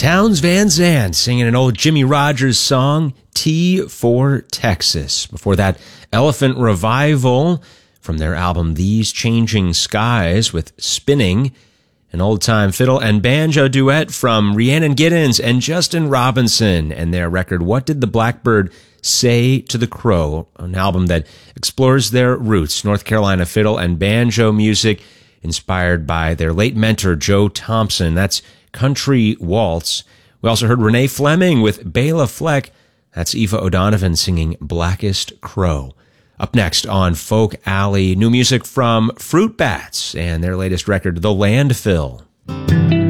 Townes Van Zandt singing an old Jimmy Rogers song, T for Texas. Before that, Elephant Revival from their album These Changing Skies with Spinning, an old-time fiddle and banjo duet from Rhiannon Giddens and Justin Robinson and their record What Did the Blackbird Say to the Crow, an album that explores their roots, North Carolina fiddle and banjo music inspired by their late mentor Joe Thompson. That's Country Waltz. We also heard Renee Fleming with Bela Fleck. That's Eva O'Donovan singing Blackest Crow. Up next on Folk Alley, new music from Fruit Bats and their latest record, The Landfill.